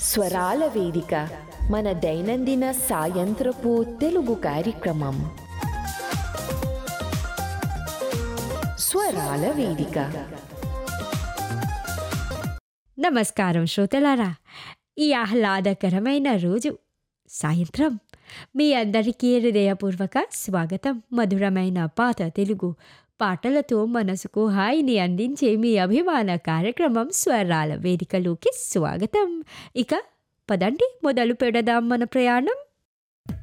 స్వరాల వేదిక మన దైనందిన సాయంత్రపు తెలుగు కార్యక్రమం. స్వరాల వేదిక. నమస్కారం శ్రోతలారా, ఈ ఆహ్లాదకరమైన రోజు సాయంత్రం మీ అందరికీ హృదయపూర్వక స్వాగతం. మధురమైన పాత తెలుగు పాటలతో మనసుకు హాయిని అందించే మీ అభిమాన కార్యక్రమం స్వరాల వేదికలోకి స్వాగతం. ఇక పదండి మొదలు పెడదాం మన ప్రయాణం.